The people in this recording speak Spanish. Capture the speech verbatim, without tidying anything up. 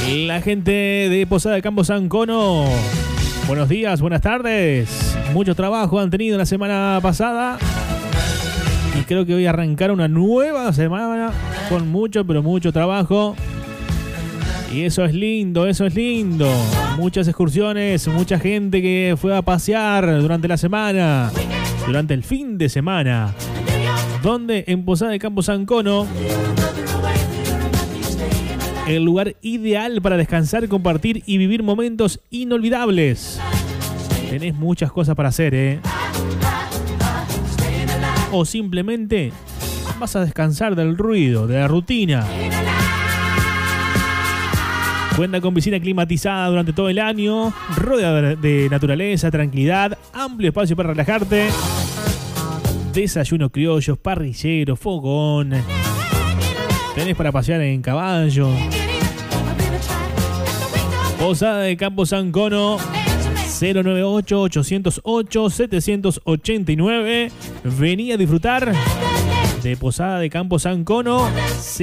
La gente de Posada de Campo San Cono, buenos días, buenas tardes. Mucho trabajo han tenido la semana pasada y creo que voy a arrancar una nueva semana con mucho, pero mucho trabajo. Y eso es lindo, eso es lindo. Muchas excursiones, mucha gente que fue a pasear durante la semana, durante el fin de semana. Donde en Posada de Campo San Cono, el lugar ideal para descansar, compartir y vivir momentos inolvidables. Tenés muchas cosas para hacer, ¿eh? O simplemente vas a descansar del ruido, de la rutina. Cuenta con piscina climatizada durante todo el año, rodeada de naturaleza, tranquilidad, amplio espacio para relajarte. Desayunos criollos, parrillero, fogón. Tenés para pasear en caballo. Posada de Campo San Cono, cero nueve ocho, ocho cero ocho, siete ocho nueve. Vení a disfrutar de Posada de Campo San Cono.